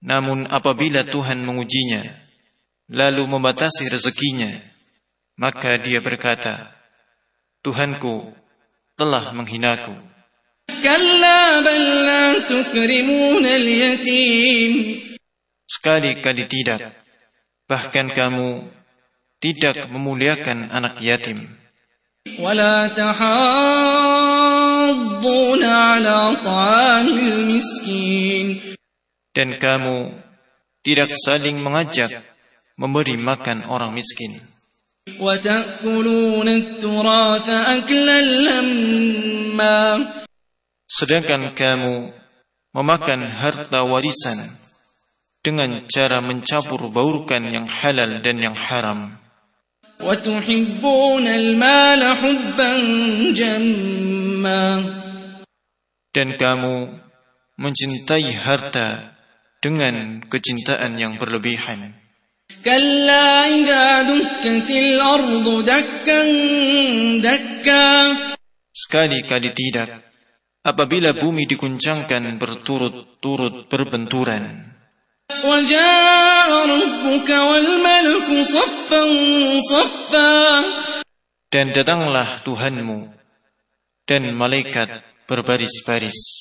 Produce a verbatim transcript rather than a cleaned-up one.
Namun apabila Tuhan mengujinya, lalu membatasi rezekinya, maka dia berkata, Tuhanku telah menghinaku. Kalla bal la tukrimuna al-yatim. Sekali-kali tidak, bahkan kamu tidak memuliakan anak yatim. Wala tahadduna ala ta'amil miskin. Dan kamu tidak saling mengajak memberi makan orang miskin. Wa ta'kuluna at-turatha aklan lamma. Sedangkan kamu memakan harta warisan dengan cara mencampur baurkan yang halal dan yang haram. وَتُحِبُّونَ الْمَالَ حُبًّا جَمًّا. Dan kamu mencintai harta dengan kecintaan yang berlebihan. كَلَّا إِذَا دُكَّتِ الْأَرْضُ دَكًّا دَكًّا. Sekali-kali tidak, apabila bumi diguncangkan berturut-turut berbenturan. وَجَاءَ رَبُّكَ وَالْمَلَكُ صَفًّا صَفًّا. Dan datanglah Tuhanmu dan malaikat berbaris-baris.